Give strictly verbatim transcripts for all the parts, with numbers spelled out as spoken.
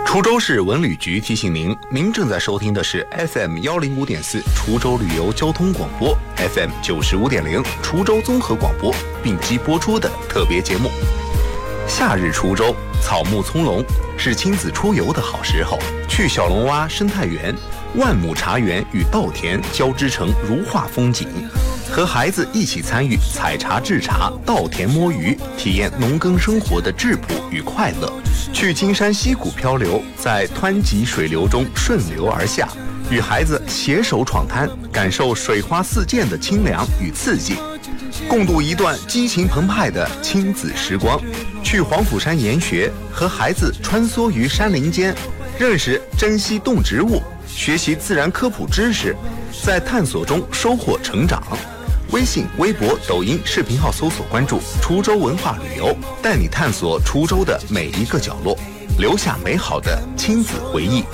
滁州市文旅局提醒您，您正在收听的是 F M 一零五点四 滁州旅游交通广播 ，F M 九十五点零 滁州综合广播并机播出的特别节目。夏日滁州草木葱茏，是亲子出游的好时候。去小龙洼生态园，万亩茶园与稻田交织成如画风景，和孩子一起参与采茶制茶、稻田摸鱼，体验农耕生活的质朴与快乐。去金山溪谷漂流，在湍急水流中顺流而下，与孩子携手闯滩，感受水花四溅的清凉与刺激，共度一段激情澎湃的亲子时光。去黄甫山研学，和孩子穿梭于山林间，认识珍稀动植物，学习自然科普知识，在探索中收获成长。微信、微博、抖音视频号搜索关注滁州文化旅游，带你探索滁州的每一个角落，留下美好的亲子回忆。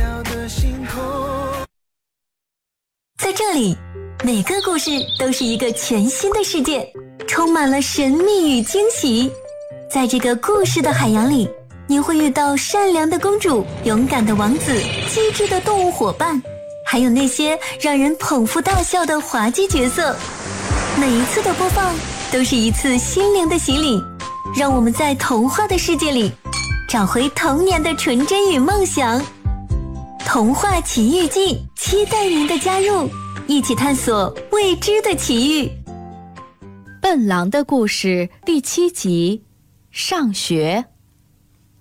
在这里，每个故事都是一个全新的世界，充满了神秘与惊喜。在这个故事的海洋里，你会遇到善良的公主、勇敢的王子、机智的动物伙伴，还有那些让人捧腹大笑的滑稽角色。每一次的播放都是一次心灵的洗礼，让我们在童话的世界里找回童年的纯真与梦想。童话奇遇记，期待您的加入，一起探索未知的奇遇。 笨狼的故事第七集，上学。